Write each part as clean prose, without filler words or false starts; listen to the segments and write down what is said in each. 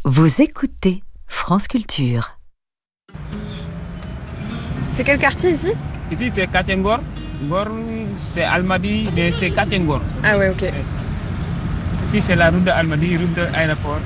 Vous écoutez France Culture. C'est quel quartier ici? Ici, c'est quartier Ngor. Ngor, c'est Almadies, mais c'est quartier Ngor. Ah ouais, ok. Ici, c'est la route de Almadies, route de l'aéroport.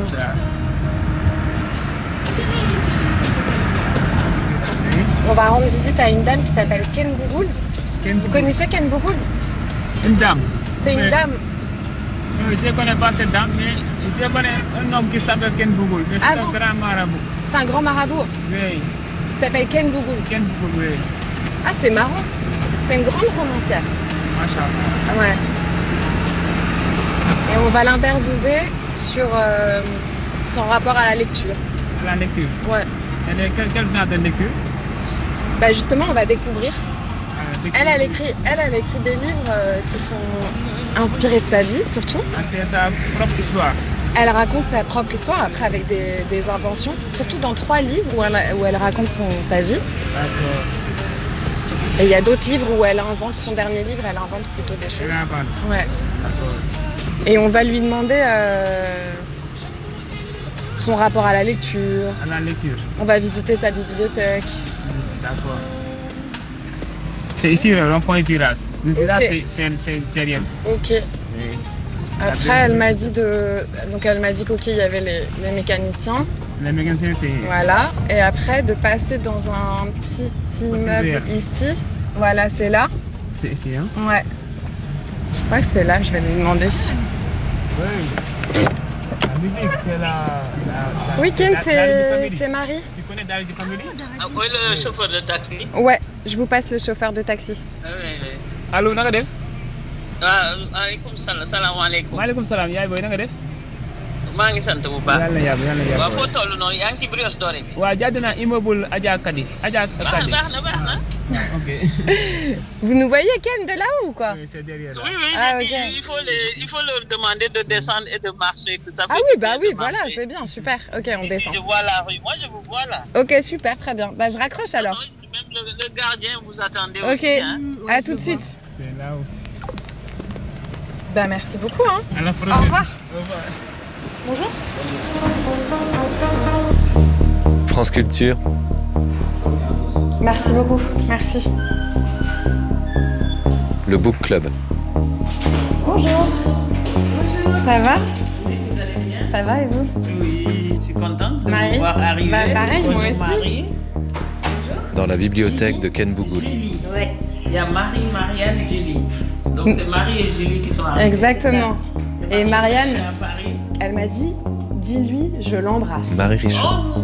On va rendre visite à une dame qui s'appelle Ken Bougoul. Vous connaissez Ken Bougoul? Une dame. C'est une dame. Je ne connais pas cette dame, mais je connais un homme qui s'appelle Ken Bougoul. Mais c'est un grand marabout. C'est un grand marabout? Oui. Il s'appelle Ken Bougoul. Ken Bougoul, oui. Ah, c'est marrant. C'est une grande romancière. Machallah. Ouais. Et on va l'interviewer sur son rapport à la lecture. À la lecture? Ouais. Quel genre de lecture? Bah justement, on va découvrir. Elle a écrit des livres qui sont inspirés de sa vie, surtout. Ah, c'est sa propre histoire. Elle raconte sa propre histoire, après avec des inventions, surtout dans 3 livres où elle raconte sa vie. D'accord. Et il y a d'autres livres où elle invente, son dernier livre, elle invente plutôt des choses. Elle invente. Ouais. D'accord. Et on va lui demander son rapport à la lecture. À la lecture. On va visiter sa bibliothèque. D'accord. C'est ici le rond-point Viras. Le Viras, Okay. c'est derrière. Ok. Oui. Après, elle m'a dit qu'ok, il y avait les mécaniciens. Les mécaniciens, c'est... Voilà. Et après, de passer dans un petit immeuble ici. Voilà, c'est là. C'est ici, hein? Ouais. Je crois que c'est là, je vais lui demander. Oui. La musique, c'est la... Oui, Ken, c'est Marie. Tu connais Dari de Family? Oui, le chauffeur de taxi. Ouais, je vous passe le chauffeur de taxi. Oui. Allô, nanga def? Aleykum salaam, salaamaaleykum. Maaleykum salaam, yaay booy nanga def? maa ngi sant bu baax. Yàlla yàlla yàlla. waaw foo toll noonu yaa ngi ci Brioche Dorée bi. waaw jàdd naa immeuble Adja Kadi. Adja Kadi. baax na. Ok. Vous nous voyez Ken de là-haut ou quoi? Oui, c'est derrière là. Oui, Ah, j'ai dit, ok. il faut leur demander de descendre et de marcher. Que ça Ah fait oui, du bah bien oui, de voilà, marcher. c'est bien, super. Ok, on Ici, descend. je vois la rue. Moi, je vous vois là. Ok, super, très bien. Bah je raccroche alors. Même le gardien vous attendez Ok, aussi. Hein. à tout de suite. C'est là où... Bah merci beaucoup. Hein. À la prochaine. Au revoir. Au revoir. Bonjour. France Culture, Merci beaucoup. Merci. le Book Club. Bonjour. Ça va? Vous allez bien? Ça va et vous? Oui, je suis contente de Marie? vous voir arriver. Bah, pareil, moi Bonjour, aussi. Marie. Dans la bibliothèque de Ken Bougoul. Julie. Ouais. Il y a Marie, Marianne, Julie. Donc c'est Marie et Julie qui sont arrivées. Exactement. c'est ça. Et Marianne, à Paris. elle m'a dit, dis-lui, je l'embrasse. Marie Richaud.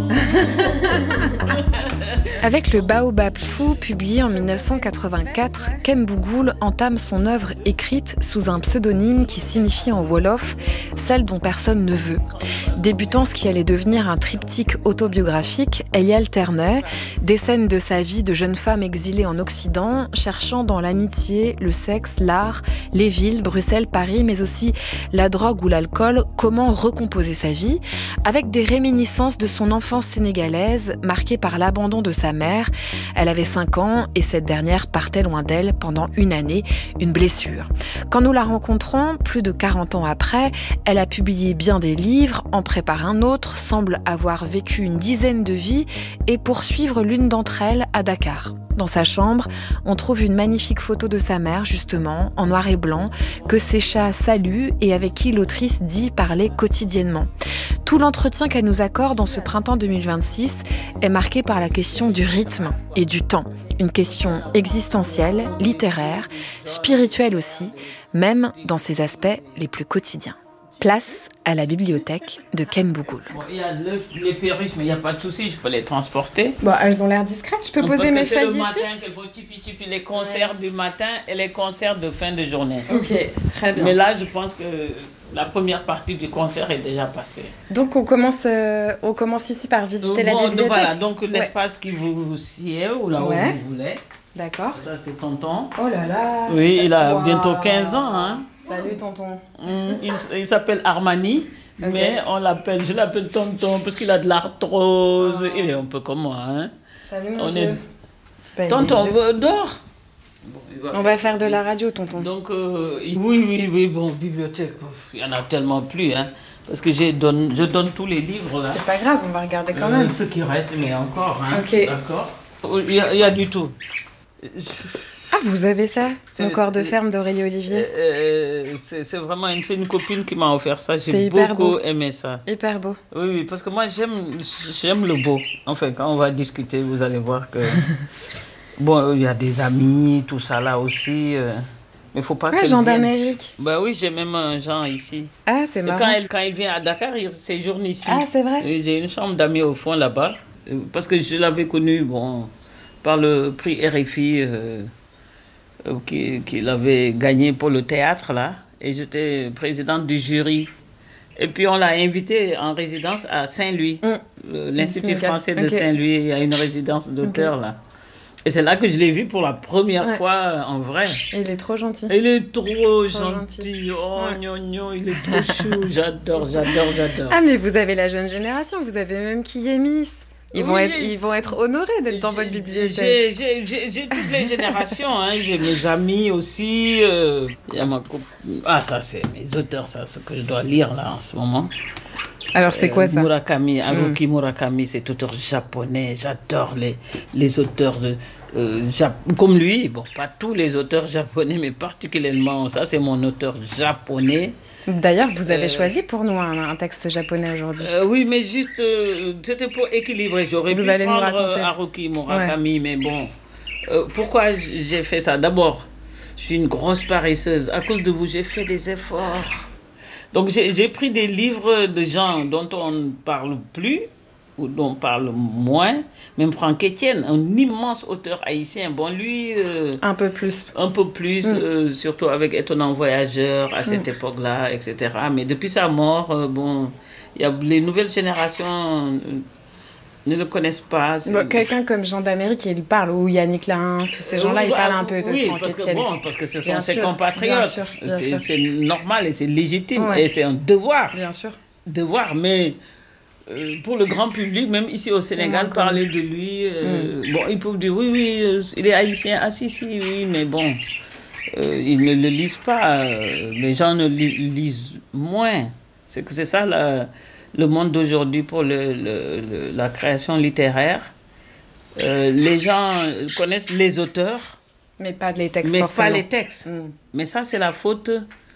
Avec le Baobab fou, publié en 1984, Ken Bougoul entame son œuvre écrite sous un pseudonyme qui signifie en wolof « celle dont personne ne veut ». Débutant ce qui allait devenir un triptyque autobiographique, elle y alternait des scènes de sa vie de jeune femme exilée en Occident, cherchant dans l'amitié, le sexe, l'art, les villes, Bruxelles, Paris, mais aussi la drogue ou l'alcool, comment recomposer sa vie, avec des réminiscences de son enfance sénégalaise, marquée par l'abandon de sa mère. Elle avait 5 ans et cette dernière partait loin d'elle pendant une année, une blessure. Quand nous la rencontrons, plus de 40 ans après, elle a publié bien des livres, en prépare un autre, semble avoir vécu une dizaine de vies et poursuivre l'une d'entre elles à Dakar. Dans sa chambre, on trouve une magnifique photo de sa mère, justement, en noir et blanc, que ses chats saluent et avec qui l'autrice dit parler quotidiennement. Tout l'entretien qu'elle nous accorde en ce printemps 2026 est marqué par la question du rythme et du temps. Une question existentielle, littéraire, spirituelle aussi, même dans ses aspects les plus quotidiens. Place à la bibliothèque de Ken Bougoul. Bon, il y a les perruches, mais il n'y a pas de souci, je peux les transporter. Bon, elles ont l'air discrètes, je peux Donc, poser mes parce que feuilles c'est le ici? matin qu'il faut chipi les concerts du matin et les concerts de fin de journée. Ok, très bien. Mais là, je pense que la première partie du concert est déjà passée. Donc on commence ici par visiter la bibliothèque. Voilà, donc l'espace qui vous sied ou là où vous voulez. D'accord. Ça, c'est tonton. Oh là là. Oui, il a bientôt 15 ans. Hein. Salut tonton. Il s'appelle Armani, mais je l'appelle tonton parce qu'il a de l'arthrose. Il est un peu comme moi. Hein. Salut mon vieux. Tonton, dors. Bon, on va faire de la radio, tonton. Donc, oui, bon, bibliothèque, il n'y en a tellement plus. Hein. Parce que je donne tous les livres là. C'est pas grave, on va regarder quand même. Ce qui reste, mais encore, hein. Ok. D'accord. Il y a du tout. Ah, vous avez ça? Mon corps de c'est- ferme d'Aurélie Olivier. C'est vraiment c'est une copine qui m'a offert ça. C'est J'ai hyper beaucoup beau. aimé ça. Hyper beau. Oui, parce que moi j'aime le beau. Enfin, quand on va discuter, vous allez voir que bon, il y a des amis, tout ça là aussi. Mais faut pas Ah, qu'elle Jean vienne. d'Amérique. Bah oui, j'ai même un Jean ici. Ah, c'est Et marrant. quand il vient à Dakar, il séjourne ici. Ah, c'est vrai? Et j'ai une chambre d'amis au fond là-bas. Parce que je l'avais connu par le prix RFI qu'il avait gagné pour le théâtre là. Et j'étais présidente du jury. Et puis on l'a invité en résidence à Saint-Louis. L'Institut Sénégal. français de Ok. Saint-Louis, il y a une résidence d'auteur là. Et c'est là que je l'ai vu pour la première Ouais. fois en vrai. Il est trop gentil. Il est trop gentil. gentil. Oh, Ouais. gnogno, il est trop chou. J'adore. Ah, mais vous avez la jeune génération, vous avez même Kiyemis. Ils vont Oui, être honorés d'être dans votre bibliothèque. J'ai toutes les générations. Hein. J'ai mes amis aussi. Il y a ma Ah, ça, c'est mes auteurs, ça, ce que je dois lire là en ce moment. Alors, c'est quoi ça? Murakami, Haruki Murakami, c'est auteur japonais. J'adore les auteurs comme lui. Bon, pas tous les auteurs japonais, mais particulièrement ça, c'est mon auteur japonais. D'ailleurs, vous avez choisi pour nous un texte japonais aujourd'hui. Oui, mais juste, c'était pour équilibrer. J'aurais Vous pu allez nous prendre raconter. Haruki Murakami, mais bon. Pourquoi j'ai fait ça? D'abord, je suis une grosse paresseuse. À cause de vous, j'ai fait des efforts. Donc, j'ai pris des livres de gens dont on ne parle plus, ou dont on parle moins. Même Franck Etienne, un immense auteur haïtien. Bon, lui... Un peu plus. Un peu plus, surtout avec Étonnant Voyageur à cette époque-là, etc. Mais depuis sa mort, les nouvelles générations ne le connaissent pas. Bon, quelqu'un comme Jean d'Amérique, il parle, ou Yannick Lins, ces gens-là, ils parlent un peu de Franck Etienne. Parce que ce sont Bien ses sûr, compatriotes. bien sûr. C'est normal et c'est légitime Ouais. et c'est un devoir. Bien sûr. Devoir, mais pour le grand public, même ici au Sénégal, moins parler de lui, ils peuvent dire oui, il est haïtien, ah si, oui, mais bon, ils ne le lisent pas, les gens ne lisent moins. C'est ça le monde d'aujourd'hui pour la création littéraire. Les gens connaissent les auteurs, Mais pas les textes mais forcément. pas les textes. Mais ça, c'est la faute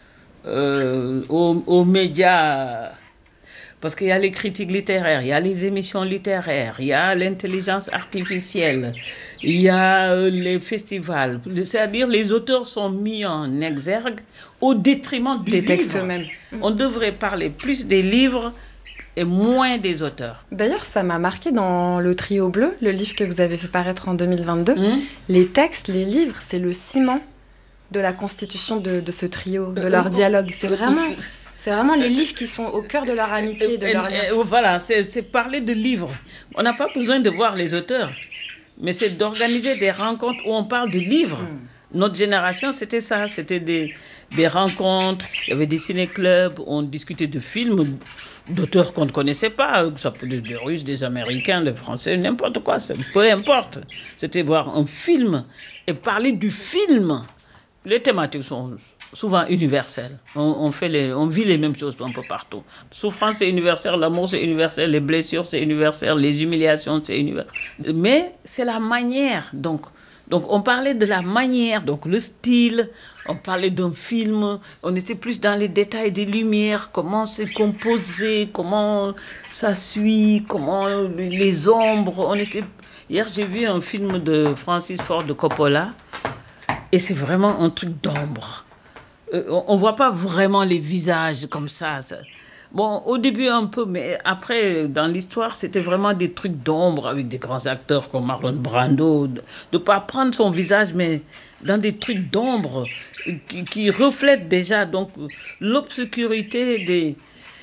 aux médias. Parce qu'il y a les critiques littéraires, il y a les émissions littéraires, il y a l'intelligence artificielle, il y a les festivals. C'est-à-dire les auteurs sont mis en exergue au détriment du Des livre. textes eux-mêmes. On devrait parler plus des livres et moins des auteurs. D'ailleurs, ça m'a marqué dans Le Trio Bleu, le livre que vous avez fait paraître en 2022. Les textes, les livres, c'est le ciment de la constitution de ce trio, de leur dialogue. C'est vraiment les livres qui sont au cœur de leur amitié, de leur lien. Voilà, c'est parler de livres. On n'a pas besoin de voir les auteurs, mais c'est d'organiser des rencontres où on parle de livres. Notre génération, c'était ça, c'était des rencontres, il y avait des ciné-clubs, on discutait de films d'auteurs qu'on ne connaissait pas, ça peut être des Russes, des Américains, des Français, n'importe quoi, peu importe. C'était voir un film et parler du film. Les thématiques sont souvent universelles. On vit les mêmes choses un peu partout. Souffrance, c'est universel, l'amour, c'est universel, les blessures, c'est universel, les humiliations, c'est universel. Mais c'est la manière. Donc, on parlait de la manière, donc le style, on parlait d'un film, on était plus dans les détails des lumières, comment c'est composé, comment ça suit, comment les ombres. Hier, j'ai vu un film de Francis Ford Coppola, et c'est vraiment un truc d'ombre. On ne voit pas vraiment les visages comme ça. Bon, au début un peu, mais après, dans l'histoire, c'était vraiment des trucs d'ombre avec des grands acteurs comme Marlon Brando. De ne pas prendre son visage, mais dans des trucs d'ombre qui reflètent déjà donc l'obscurité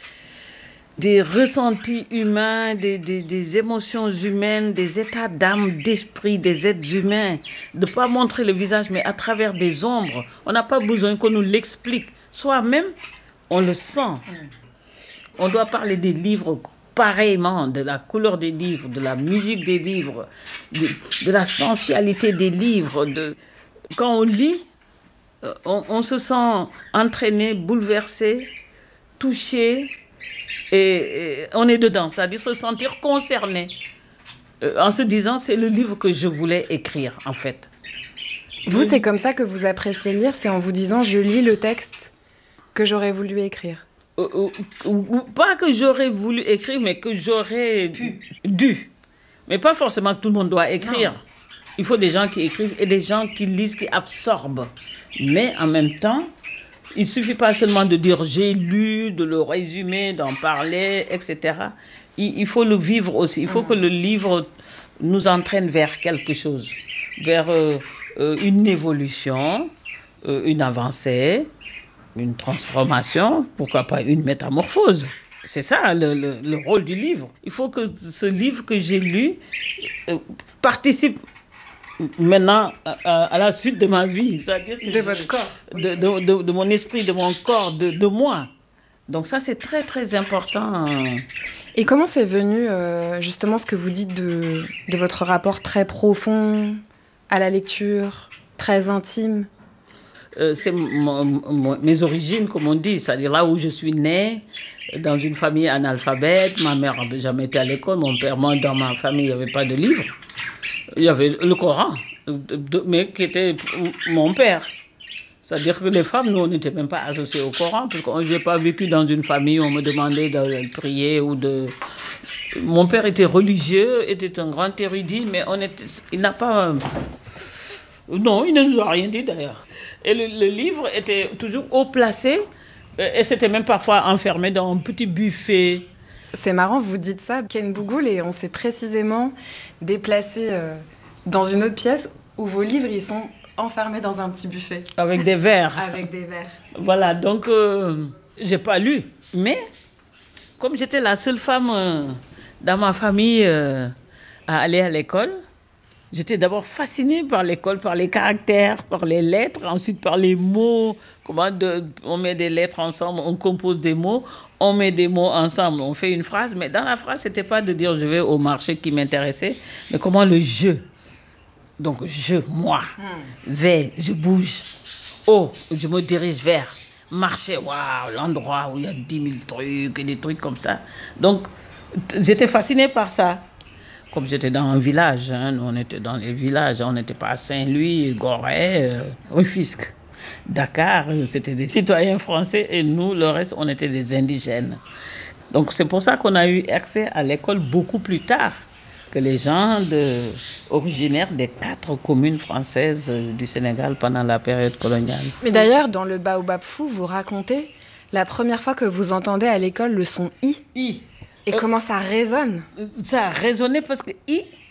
des ressentis humains, des émotions humaines, des états d'âme, d'esprit, des êtres humains. De ne pas montrer le visage, mais à travers des ombres. On n'a pas besoin qu'on nous l'explique. Soi-même, on le sent. On doit parler des livres pareillement, de la couleur des livres, de la musique des livres, de la sensualité des livres. Quand on lit, on se sent entraîné, bouleversé, touché, Et on est dedans, c'est-à-dire se sentir concerné. En se disant, c'est le livre que je voulais écrire, en fait. Vous, c'est comme ça que vous appréciez lire, c'est en vous disant, je lis le texte que j'aurais voulu écrire. Pas que j'aurais voulu écrire, mais que j'aurais dû. Mais pas forcément que tout le monde doit écrire. Non. Il faut des gens qui écrivent et des gens qui lisent, qui absorbent. Mais en même temps, il ne suffit pas seulement de dire j'ai lu, de le résumer, d'en parler, etc. Il faut le vivre aussi. Il faut que le livre nous entraîne vers quelque chose, vers une évolution, une avancée, une transformation, pourquoi pas une métamorphose. C'est ça le rôle du livre. Il faut que ce livre que j'ai lu participe maintenant à la suite de ma vie. C'est-à-dire que votre corps. De mon esprit, de mon corps, de moi. Donc ça, c'est très, très important. Et comment c'est venu, justement, ce que vous dites de votre rapport très profond à la lecture, très intime? C'est mes origines, comme on dit, c'est-à-dire là où je suis née, dans une famille analphabète. Ma mère n'avait jamais été à l'école, mon père, moi, dans ma famille, il n'y avait pas de livre. Il y avait le Coran, mais qui était mon père. C'est-à-dire que les femmes, nous, on n'était même pas associés au Coran, parce que je n'ai pas vécu dans une famille où on me demandait de prier ou de... Mon père était religieux, était un grand érudit, mais il n'a pas... Non, il ne nous a rien dit d'ailleurs. Et le livre était toujours haut placé, et c'était même parfois enfermé dans un petit buffet. C'est marrant, vous dites ça, Ken Bougoul, et on s'est précisément déplacé dans une autre pièce où vos livres, ils sont enfermés dans un petit buffet. Avec des verres. Avec des verres. Voilà, donc j'ai pas lu. Mais comme j'étais la seule femme dans ma famille à aller à l'école, j'étais d'abord fascinée par l'école, par les caractères, par les lettres, ensuite par les mots. On met des lettres ensemble, on compose des mots, on met des mots ensemble, on fait une phrase. Mais dans la phrase, c'était pas de dire je vais au marché qui m'intéressait, mais comment le je. Donc moi, vais, je bouge. Oh, je me dirige vers. Marché, waouh, l'endroit où il y a 10 000 trucs et des trucs comme ça. Donc, j'étais fascinée par ça. Comme j'étais dans un village, on était dans les villages, on n'était pas à Saint-Louis, Gorée, Rufisque, Dakar, c'était des citoyens français et nous, le reste, on était des indigènes. Donc c'est pour ça qu'on a eu accès à l'école beaucoup plus tard que les gens originaires des 4 communes françaises du Sénégal pendant la période coloniale. Mais d'ailleurs, dans le Baobab Fou, vous racontez la première fois que vous entendez à l'école le son I. I. Et comment ça résonne? Ça a résonné parce que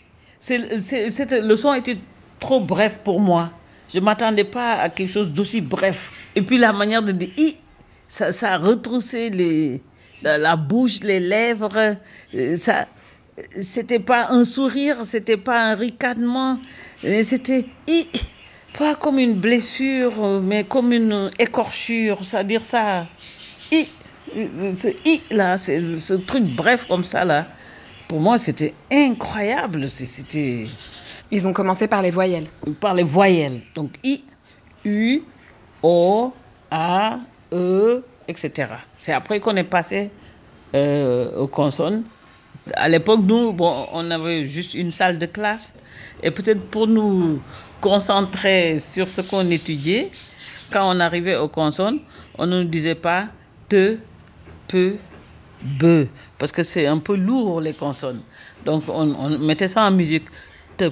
le son était trop bref pour moi. Je ne m'attendais pas à quelque chose d'aussi bref. Et puis la manière de dire I, ça a retroussé la bouche, les lèvres. C'était pas un sourire, c'était pas un ricanement. C'était I, pas comme une blessure, mais comme une écorchure. C'est-à-dire ça, I. Ce I là, ce truc bref comme ça là, pour moi c'était incroyable. Ils ont commencé par les voyelles. Par les voyelles. Donc I, U, O, A, E, etc. C'est après qu'on est passé aux consonnes. À l'époque, nous, on avait juste une salle de classe. Et peut-être pour nous concentrer sur ce qu'on étudiait, quand on arrivait aux consonnes, on ne nous disait pas te, peu, be, parce que c'est un peu lourd les consonnes. Donc on mettait ça en musique. Et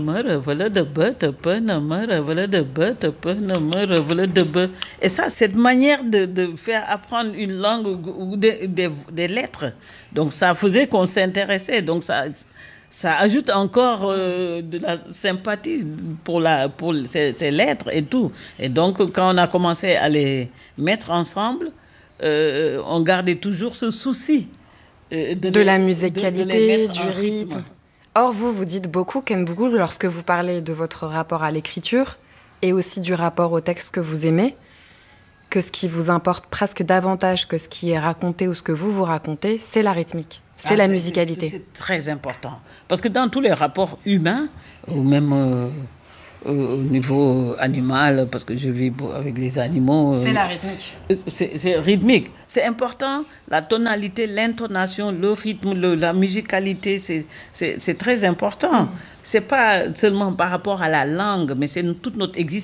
ça, cette manière de faire apprendre une langue ou des lettres, donc ça faisait qu'on s'intéressait. Donc ça ajoute encore de la sympathie pour ces lettres et tout. Et donc quand on a commencé à les mettre ensemble, on gardait toujours ce souci de la musicalité, du rythme. Or, vous dites beaucoup, Ken Bougoul, lorsque vous parlez de votre rapport à l'écriture et aussi du rapport au texte que vous aimez, que ce qui vous importe presque davantage que ce qui est raconté ou ce que vous racontez, c'est la rythmique, c'est la musicalité. C'est très important. Parce que dans tous les rapports humains, ou même au niveau animal, parce que je vis avec les animaux. C'est la rythmique. C'est rythmique. C'est important, la tonalité, l'intonation, le rythme, la musicalité, c'est très important. C'est pas seulement par rapport à la langue, mais c'est toute notre existence.